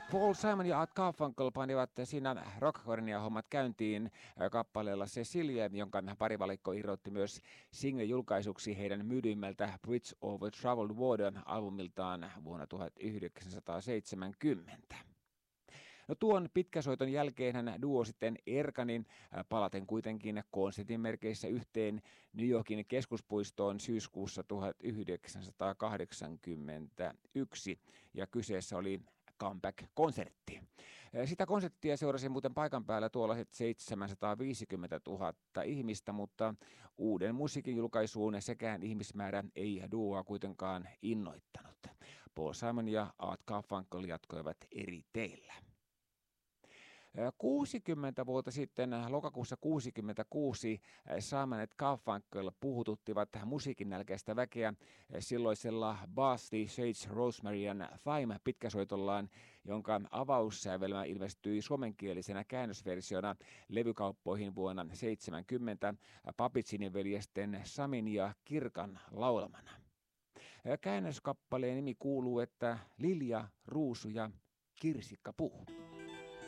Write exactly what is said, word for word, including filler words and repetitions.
Paul Simon ja Art Garfunkel panivat siinä rockcornia hommat käyntiin kappaleella Cecilia, jonka parivalikko irrotti myös single-julkaisuksi heidän myydyimmältä Bridge over Troubled Water-albumiltaan vuonna tuhatyhdeksänsataaseitsemänkymmentä. No tuon pitkäsoiton jälkeen hän duo sitten Erkanin, palaten kuitenkin konsertin merkeissä yhteen New Yorkin keskuspuistoon syyskuussa tuhatyhdeksänsataakahdeksankymmentäyksi, ja kyseessä oli comeback-konsertti. Sitä konserttia seurasi muuten paikan päällä tuollaiset seitsemänsataaviisikymmentätuhatta ihmistä, mutta uuden musiikin julkaisuun sekään ihmismäärä ei duoa kuitenkaan innoittanut. Paul Simon ja Art Garfunkel jatkoivat eri teillä. kuusikymmentä vuotta sitten, lokakuussa kuusikymmentäkuusi, Simon et Garfunkel puhututtivat musiikinnälkäistä väkeä silloisella Basti Shades Rosemary and Thyme pitkäsoitollaan, jonka avaussävelmä ilmestyi suomenkielisenä käännösversiona levykauppoihin vuonna seitsemänkymmentä Papitsinin veljesten Samin ja Kirkan laulamana. Käännöskappaleen nimi kuuluu, että Lilja, ruusu ja kirsikkapuu.